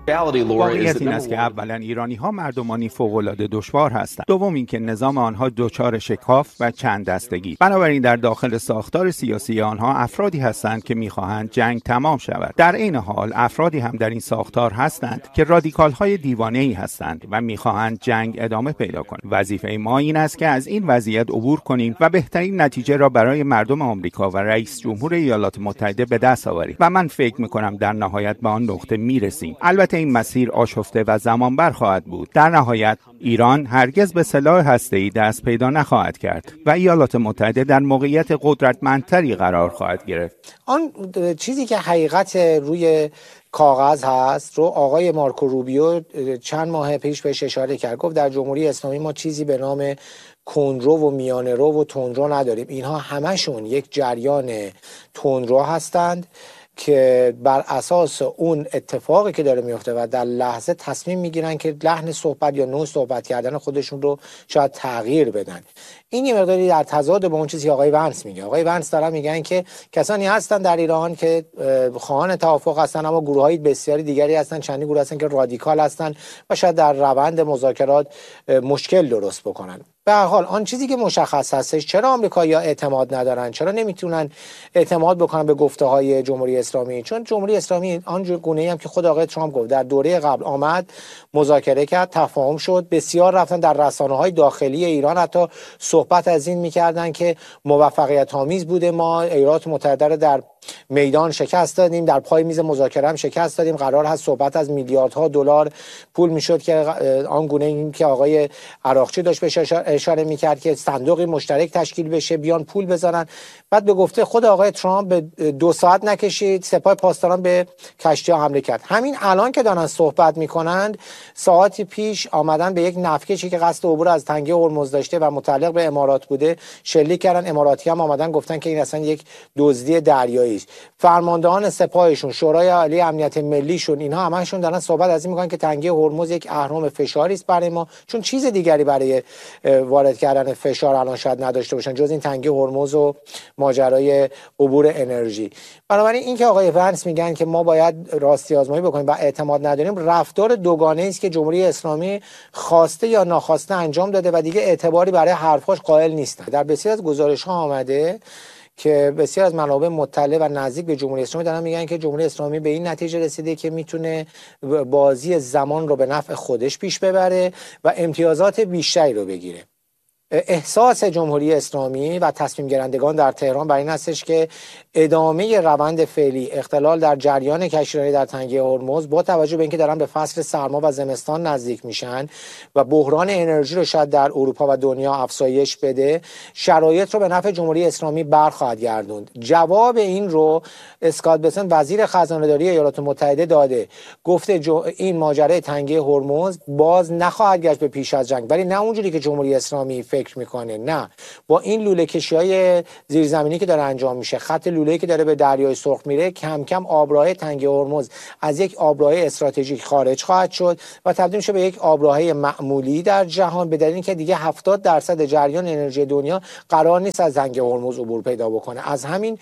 واقعیت این است که اولا ایرانی‌ها مردمانی فوق‌العاده دشوار هستند. دوم اینکه نظام آنها دچار شکاف و چند دستگی. بنابراین در داخل ساختار سیاسی آنها افرادی هستند که می‌خواهند جنگ تمام شود. در این حال افرادی هم در این ساختار هستند که رادیکال‌های دیوانه‌ای هستند و می‌خواهند جنگ ادامه پیدا کند. وظیفه ما این است که از این وضعیت عبور کنیم و بهترین نتیجه را برای مردم آمریکا و رئیس جمهور ایالات متحده به دست آوریم و من فکر می‌کنم در نهایت به آن نقطه می‌رسیم. البته این مسیر آشفته و زمانبر خواهد بود. در نهایت ایران هرگز به سلاح هسته‌ای دست پیدا نخواهد کرد و ایالات متحده در موقعیت قدرتمندتری قرار خواهد گرفت. آن چیزی که حقیقت روی کاغذ هست رو آقای مارکو روبیو چند ماه پیش بهش اشاره کرد. گفت در جمهوری اسلامی ما چیزی به نام کندرو و میانه رو و تندرو نداریم. اینها همشون یک جریان تندرو هستند که بر اساس اون اتفاقی که داره میفته و در لحظه تصمیم میگیرن که لحن صحبت یا نوع صحبت کردن خودشون رو شاید تغییر بدن. این یه مقداری در تضاد با اون چیزی که آقای ونس میگه. آقای ونس دارن میگن که کسانی هستن در ایران که خواهان توافق هستن، اما گروه‌های بسیاری دیگری هستن، چندین گروه هستن که رادیکال هستن و شاید در روند مذاکرات مشکل درست بکنن. به هر حال آن چیزی که مشخص هستش، چرا آمریکایی‌ها اعتماد ندارن، چرا نمیتونن اعتماد بکنن به گفته‌های جمهوری اسلامی؟ چون جمهوری اسلامی آن گونه‌ای هم که خود آقای ترامپ گفت در دوره قبل آمد، مذاکره کرد، تفاهم شد، بسیار رفتن در رسانه‌های داخلی ایران حتی صحبت از این می‌کردن که موفقیت آمیز بوده، ما ایالات متحده رو در میدان شکست دادیم، در پای میز مذاکره هم شکست دادیم، قرار هست صحبت از میلیاردها دلار پول میشد که آن گونه این که آقای عراقچی داشت بهش اشاره میکرد که صندوقی مشترک تشکیل بشه، بیان پول بذارن. بعد به گفته خود آقای ترامپ به 2 ساعت نکشید سپاه پاسداران به کشتی‌ها حمله کرد. همین الان که دارن صحبت میکنند، ساعتی پیش آمدن به یک نفتکشی که قصد عبور از تنگه هرمز داشته و متعلق به امارات بوده شلیک کردن. اماراتی هم آمدن گفتن که این اصلا یک دزدی دریایی. فرماندهان سپاهشون، شورای عالی امنیت ملیشون، اینها همشون دارن صحبت از این میکنن که تنگه هرمز یک اهرم فشاری است برای ما، چون چیز دیگری برای وارد کردن فشار الان شاید نداشته باشن جز این تنگه هرمز و ماجرای عبور انرژی. بنابراین این که آقای ونس میگن که ما باید راستی آزمایی بکنیم و اعتماد نداریم، رفتار دوگانه است که جمهوری اسلامی خواسته یا ناخواسته انجام داده و دیگه اعتباری برای حرفاش قائل نیستن. در بسیار از گزارش‌ها آمده که بسیار از منابع مطلع و نزدیک به جمهوری اسلامی دارن میگن که جمهوری اسلامی به این نتیجه رسیده که میتونه بازی زمان رو به نفع خودش پیش ببره و امتیازات بیشتری رو بگیره. احساس جمهوری اسلامی و تصمیم گیرندگان در تهران بر این هستش که ادامه روند فعلی اختلال در جریان کشتیرانی در تنگه هرمز با توجه به اینکه دارن به فصل سرما و زمستان نزدیک میشن و بحران انرژی رو شاید در اروپا و دنیا افزایش بده، شرایط رو به نفع جمهوری اسلامی برخواهد گردوند. جواب این رو اسکات بسنت وزیر خزانه‌داری ایالات متحده داده، گفته این ماجرای تنگه هرمز باز نخواهد گشت به پیش از جنگ، ولی نه اونجوری که جمهوری اسلامی فکر میکنه. نه، با این لوله کشی‌های زیرزمینی که داره انجام میشه، خط لوله‌ای که داره به دریای سرخ میره، کم کم آبراه تنگه هرمز از یک آبراه استراتژیک خارج خواهد شد و تبدیل میشه به یک آبراه معمولی در جهان، به دلیل اینکه دیگه 70% جریان انرژی دنیا قرار نیست از تنگه هرمز عبور پیدا بکنه. از همین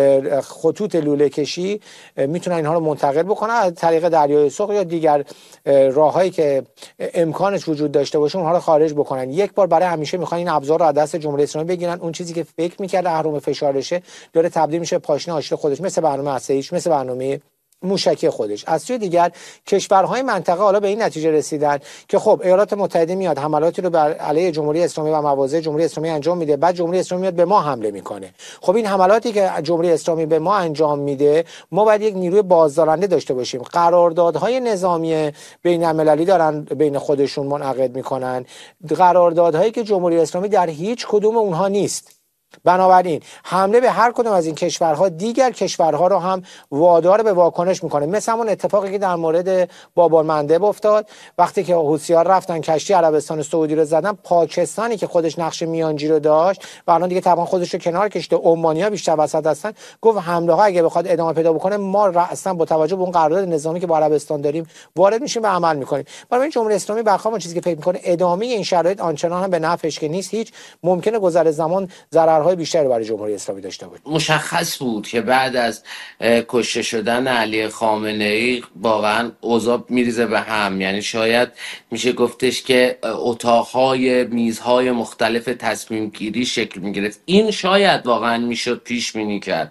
خطوط لوله کشی میتونن اینها رو منتقل بکنن از طریق دریای سرخ یا دیگر راههایی که امکانش وجود داشته باشه اونها رو خارج بکنن. یک بار برای همیشه میخوان این ابزار رو از دست جمهوری اسلامی بگیرن. اون چیزی که فکر میکرد اهرم فشارشه داره تبدیل میشه پاشنه آشیل خودش، مثل برنامه هسته‌ایش، مثل برنامه موشکی خودش. از سوی دیگر کشورهای منطقه حالا به این نتیجه رسیدن که خب ایالات متحده میاد حملاتی رو بر علیه جمهوری اسلامی و مواضع جمهوری اسلامی انجام میده، بعد جمهوری اسلامی میاد به ما حمله میکنه. خب این حملاتی که جمهوری اسلامی به ما انجام میده، ما باید یک نیروی بازدارنده داشته باشیم. قراردادهای نظامی بین المللی دارن بین خودشون منعقد میکنن، قراردادهایی که جمهوری اسلامی در هیچ کدوم اونها نیست. بنابراین حمله به هر کدوم از این کشورها دیگر کشورها رو هم وادار به واکنش میکنه. مثل همون اتفاقی که در مورد باب‌المندب افتاد وقتی که حوثی‌ها رفتن کشتی عربستان سعودی رو زدن، پاکستانی که خودش نقش میانجی رو داشت و الان دیگه طبعا خودش رو کنار کشیده، عمانی‌ها بیشتر وسط هستن، گفت حمله‌ها اگه بخواد ادامه پیدا بکنه ما اصلا با توجه به اون قرارداد نظامی که با عربستان داریم وارد میشیم و عمل میکنیم. برای جمهوری اسلامی برخلاف اون چیزی که فکر میکنه ادامه این شرایط آنچنان هم به نفعش که نیست. هیچ ممکنه گذر زمان ضرر ضررهای بیشتری برای جمهوری اسلامی داشته بود. مشخص بود که بعد از کشته شدن علی خامنه‌ای واقعا اوضاع میریزه به هم. یعنی شاید میشه گفتش که اتاقهای میزهای مختلف تصمیم گیری شکل میگرفت. این شاید واقعا میشد پیش بینی کرد،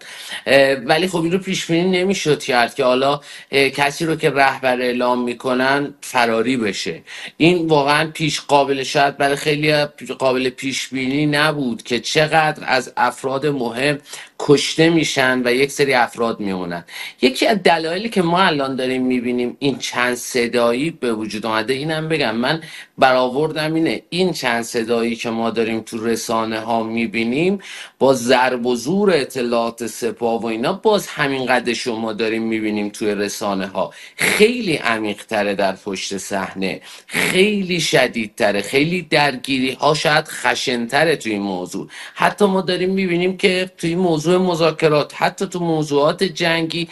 ولی خب این رو پیش بینی نمیشد کرد که حالا کسی رو که رهبر اعلام میکنن فراری بشه. این واقعا قابل، شاید برای خیلی قابل پیش بینی نبود که چقدر از افراد مهم کشته میشن و یک سری افراد میمونن. یکی از دلایلی که ما الان داریم میبینیم این چند صدایی به وجود اومده، اینم بگم من برآوردم اینه، این چند صدایی که ما داریم تو رسانه ها میبینیم با ضرب و زور اطلاعات سپاه و اینا، باز همین قدر شما داریم میبینیم توی رسانه ها خیلی عمیق تره در پشت صحنه، خیلی شدیدتره، خیلی درگیری ها شاید خشنتره توی این موضوع. حتی ما داریم میبینیم که توی موضوع مذاکرات، حتی تو موضوعات جنگی،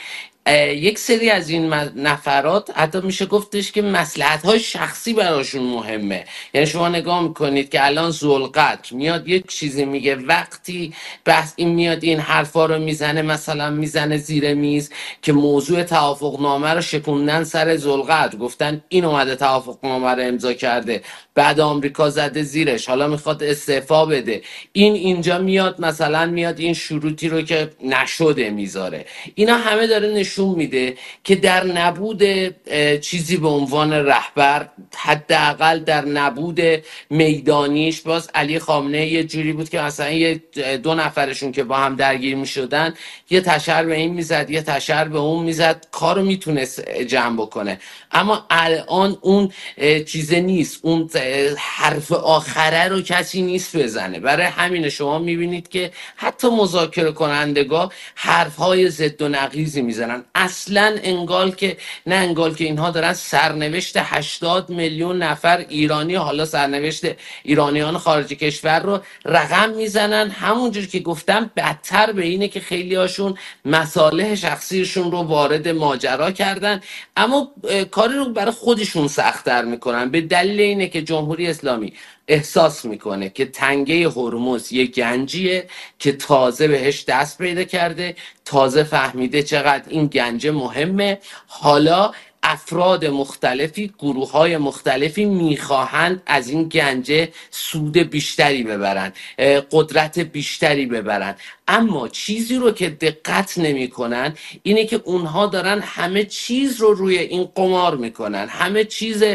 یک سری از این نفرات حتی میشه گفتش که مصلحت‌های شخصی براشون مهمه. یعنی شما نگاه میکنید که الان ذوالقدر میاد یک چیزی میگه، وقتی بحث این میاد این حرفا رو میزنه، مثلا میزنه زیر میز که موضوع توافقنامه رو شکوندن سر ذوالقدر، گفتن این اومده توافقنامه رو امضا کرده، بعد آمریکا زده زیرش، حالا میخواد استعفا بده. این اینجا میاد مثلا میاد این شروطی رو که نشده میذاره. اینا همه داره نشون میده که در نبود چیزی به عنوان رهبر، حداقل در نبود میدانیش، باز علی خامنه‌ای یه جوری بود که مثلا یه دو نفرشون که با هم درگیر میشدن یه تشر به این میزد یه تشر به اون میزد، کارو میتونست جمع بکنه. اما الان اون چیزه نیست، اون حرف آخره رو کسی نیست بزنه. برای همین شما میبینید که حتی مذاکره کنندگاه حرفهای ضد و نقیضی میزنن. اصلا انگار که اینها دارن سرنوشت 80 میلیون نفر ایرانی، حالا سرنوشت ایرانیان خارج کشور رو رقم میزنن. همونجور که گفتم بدتر به اینه که خیلی هاشون مصالح شخصیشون رو وارد ماجرا کردن، اما کاری رو برای خودشون سخت‌تر میکنن، به دلیل اینه که جمهوری اسلامی احساس میکنه که تنگه هرمز یک گنجیه که تازه بهش دست پیدا کرده، تازه فهمیده چقدر این گنج مهمه. حالا افراد مختلفی، گروه های مختلفی میخواهند از این گنج سود بیشتری ببرن، قدرت بیشتری ببرن، اما چیزی رو که دقت نمی کنن اینه که اونها دارن همه چیز رو روی این قمار میکنن، همه چیز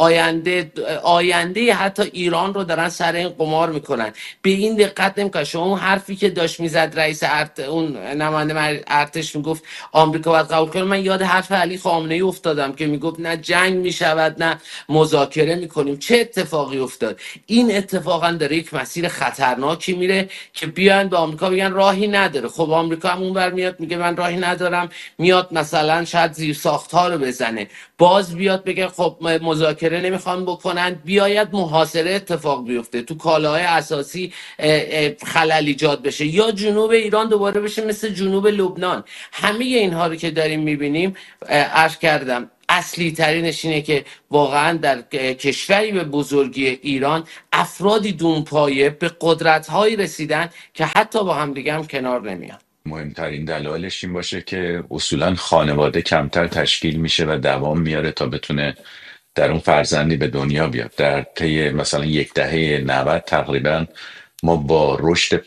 آینده حتی ایران رو دارن سر این قمار میکنن. به این دقت نمی کنن. شما اون حرفی که داشت میزد رئیس اون نماینده ارتش میگفت آمریکا باید قبول کنه، من یاد حرف علی خامنه‌ای افتادم که میگفت نه جنگ میشود نه مذاکره میکنیم. چه اتفاقی افتاد؟ این اتفاقا داره یک مسیر خطرناکی میره که بیان به آمریکا بگن راهی نداره. خب آمریکا هم اونور میاد میگه من راهی ندارم، میاد مثلا شاید زیرساخت‌ها رو بزنه، باز بیاد بگه خب مذاکره نمیخوان بکنن، بیاید محاصره اتفاق بیفته، تو کالاهای اساسی خلل ایجاد بشه، یا جنوب ایران دوباره بشه مثل جنوب لبنان. همه اینها رو که داریم میبینیم، عرض کردم اصلی ترینش اینه که واقعا در کشوری به بزرگی ایران افرادی دونپایه به قدرت‌هایی رسیدن که حتی با هم دیگه هم کنار نمیان. مهمترین دلایلش این باشه که اصولا خانواده کمتر تشکیل میشه و دوام میاره تا بتونه در اون فرزندی به دنیا بیاد. در طی مثلا یک دهه 90 تقریبا ما با رشد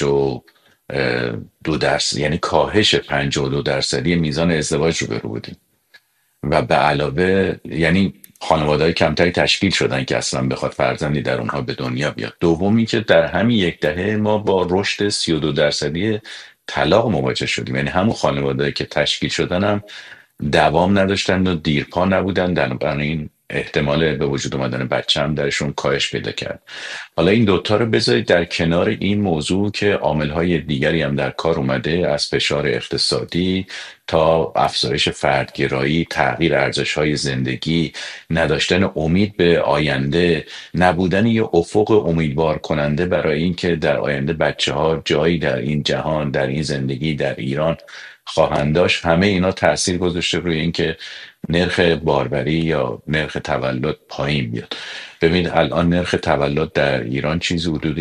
52%، یعنی کاهش 52% میزان ازدواج رو برو بودیم و به علاوه یعنی خانواده‌های کمتری تشکیل شدن که اصلا بخواد فرزندی در اونها به دنیا بیاد. دومی که در همین یک دهه ما با رشد 32% طلاق مواجه شدیم، یعنی همون خانواده‌ای که تشکیل شدن هم دوام نداشتن و دیرپا نبودن، بنابراین احتمال به وجود آمدن بچه هم درشون کاهش پیدا کرد. حالا این دوتا رو بذارید در کنار این موضوع که عامل‌های دیگری هم در کار اومده، از فشار اقتصادی تا افزایش فردگرایی، تغییر ارزش‌های زندگی، نداشتن امید به آینده، نبودن یه افق امیدوار کننده برای اینکه در آینده بچه‌ها جایی در این جهان، در این زندگی در ایران خواهند داشت. همه اینا تأثیر گذاشته روی اینکه نرخ باربری یا نرخ تولد پایین بیاد. ببینید الان نرخ تولد در ایران چیزی حدود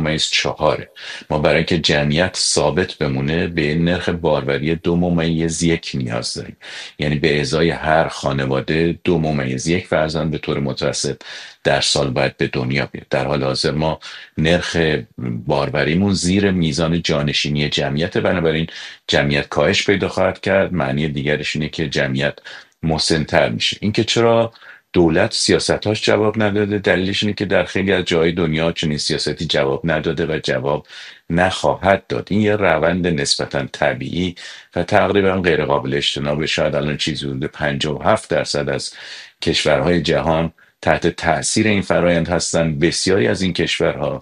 1.4. ما برای اینکه جمعیت ثابت بمونه به نرخ باروری 2.1 نیاز داریم. یعنی به ازای هر خانواده 2.1 فرزند به طور متوسط در سال باید به دنیا بیاد. در حال حاضر ما نرخ باروریمون زیر میزان جانشینی جمعیت، بنابراین جمعیت کاهش پیدا خواهد کرد. معنی دیگرش اینه که جمعیت مسن‌تر میشه. اینکه چرا دولت سیاستاش جواب نداده، دلیلش اینه که در خیلی از جای دنیا چنین سیاستی جواب نداده و جواب نخواهد داد. این یه روند نسبتا طبیعی و تقریبا غیر قابل اجتنابه. شاید الان چیزی حدود 57% از کشورهای جهان تحت تأثیر این فرایند هستند. بسیاری از این کشورها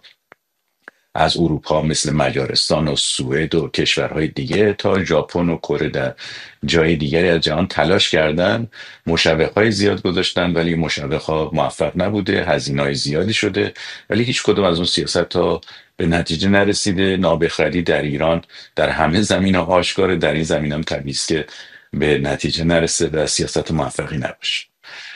از اروپا مثل مجارستان و سوئد و کشورهای دیگه تا ژاپن و کره در جای دیگری از جهان تلاش کردن، مشوقهای زیاد گذاشتن، ولی مشوقها موفق نبوده، هزینه‌های زیادی شده، ولی هیچ کدوم از اون سیاست ها به نتیجه نرسیده. نابخردی در ایران در همه زمینه آشکاره، در این زمینه هم طبیعی است که به نتیجه نرسه و سیاست موفقی نباشه.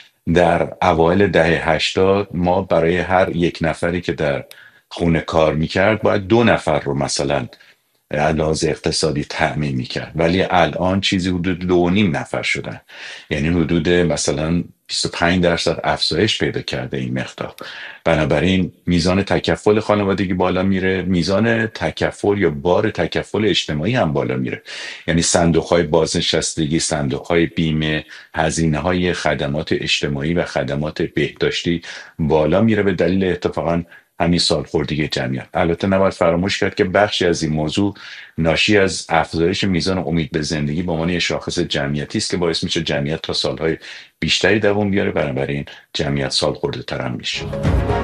در اوایل دهه 80 ما برای هر یک نفری که در خونه کار میکرد باید 2 نفر رو مثلا لحاظ اقتصادی تأمین میکرد، ولی الان چیزی حدود 2.5 نفر شدن. یعنی حدود مثلا 25% افزایش پیدا کرده این مقدار. بنابراین میزان تکفل خانوادگی بالا میره، میزان تکفل یا بار تکفل اجتماعی هم بالا میره. یعنی صندوق‌های بازنشستگی، صندوق‌های بیمه، هزینه‌های خدمات اجتماعی و خدمات بهداشتی بالا میره به دلیل اتفاقا همین سالخوردگی جمعیت. البته نباید فراموش کرد که بخشی از این موضوع ناشی از افزایش میزان امید به زندگی به عنوان یک شاخص جمعیتی است که باعث میشه جمعیت تا سالهای بیشتری دوام بیاره، بنابراین جمعیت سالخورده تر هم میشه.